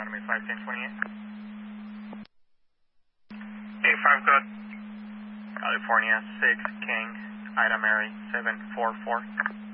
Anatomy 51028. 85 good. California 6 King, Ida Mary 744.